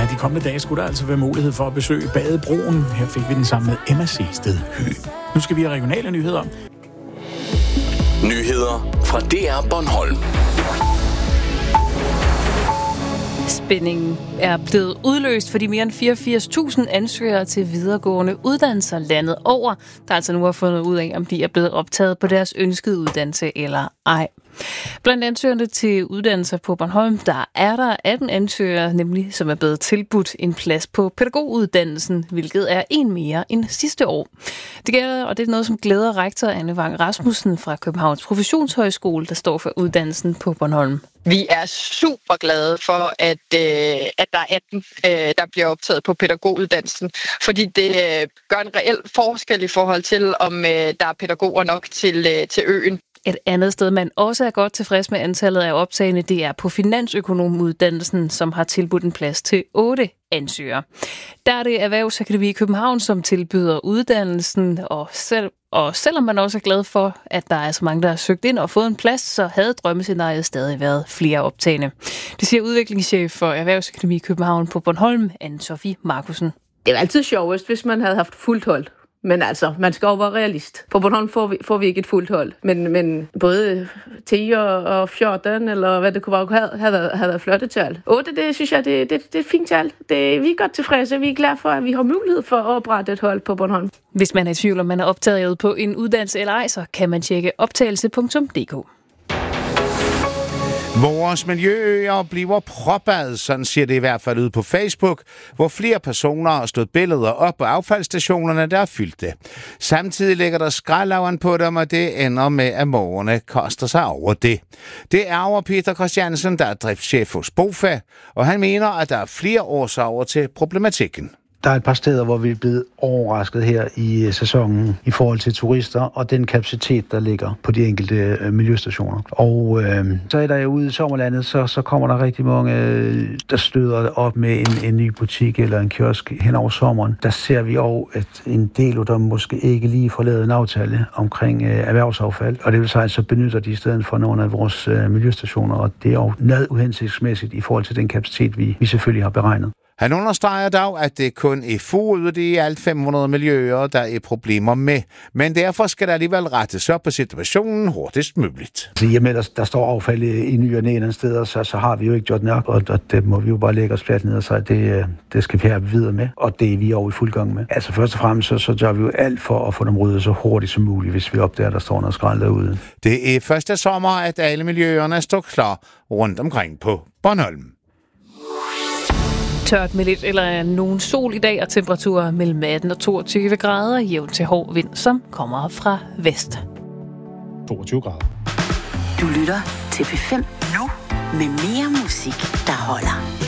de kommende dage skulle der altså være mulighed for at besøge Badebroen. Her fik vi den sammen med Emma Sehsted Høgh. Nu skal vi have regionale nyheder. Nyheder fra DR Bornholm. Spændingen er blevet udløst for de mere end 84.000 ansøgere til videregående uddannelser landet over, der altså nu har fundet ud af, om de er blevet optaget på deres ønskede uddannelse eller ej. Blandt ansøgerne til uddannelser på Bornholm, der 18 ansøgere, nemlig som er blevet tilbudt en plads på pædagoguddannelsen, hvilket er en mere end sidste år. Det gælder, og det er noget, som glæder rektor Anne Vang Rasmussen fra Københavns Professionshøjskole, der står for uddannelsen på Bornholm. Vi er super glade for, at der er 18, der bliver optaget på pædagoguddannelsen, fordi det gør en reel forskel i forhold til, om der er pædagoger nok til øen. Et andet sted, man også er godt tilfreds med antallet af optagende, det er på finansøkonomuddannelsen, som har tilbudt en plads til 8 ansøgere. Der er det Erhvervsakademi i København, som tilbyder uddannelsen, og selvom man også er glad for, at der er så mange, der har søgt ind og fået en plads, så havde drømmescenariet stadig været flere optagende. Det siger udviklingschef for Erhvervsakademi i København på Bornholm, Anne-Sophie Markusen. Det er altid sjovest, hvis man havde haft fuldt hold. Men altså, man skal jo være realist. På Bornholm får vi ikke et fuldt hold. Men både 10 og 14, eller hvad det kunne være, havde været flotte tal. 8, det synes jeg, det er et fint tal. Vi er godt tilfredse. Vi er glade for, at vi har mulighed for at oprette et hold på Bornholm. Hvis man er i tvivl, om man er optaget på en uddannelse eller ej, så kan man tjekke optagelse.dk. Vores miljøøer bliver propad, sådan siger det i hvert fald ud på Facebook, hvor flere personer har stået billeder op på affaldsstationerne, der er fyldt det. Samtidig ligger der skraldaveren på dem, og det ender med, at morgerne koster sig over det. Det ærger Peter Christiansen, der er driftschef hos BOFA, og han mener, at der er flere årsager til problematikken. Der er et par steder, hvor vi er blevet overrasket her i sæsonen i forhold til turister og den kapacitet, der ligger på de enkelte miljøstationer. Og så er der jo ude i sommerlandet, så kommer der rigtig mange, der støder op med en ny butik eller en kiosk hen over sommeren. Der ser vi også, at en del af dem måske ikke lige får lavet en aftale omkring erhvervsaffald. Og det vil sige, så benytter de i stedet for nogle af vores miljøstationer, og det er jo noget uhensigtsmæssigt i forhold til den kapacitet, vi selvfølgelig har beregnet. Han understreger dog, at det kun er få ud af de alt 500 miljøer, der er problemer med. Men derfor skal der alligevel rettes op på situationen hurtigst muligt. I og med, der står affald i ny og næ andre steder, så har vi jo ikke gjort nok, og det må vi jo bare lægge os fladt ned og sige, det skal vi have videre med, og det er vi jo i fuld gang med. Altså først og fremmest, så gør vi jo alt for at få dem ryddet så hurtigt som muligt, hvis vi opdager, der står noget skrald derude. Det er første sommer, at alle miljøerne står klar rundt omkring på Bornholm. Tørt med lidt eller nogen sol i dag, og temperaturer mellem 18 og 22 grader, jævn til hård vind, som kommer fra vest. 22 grader. Du lytter til P5 nu med mere musik, der holder.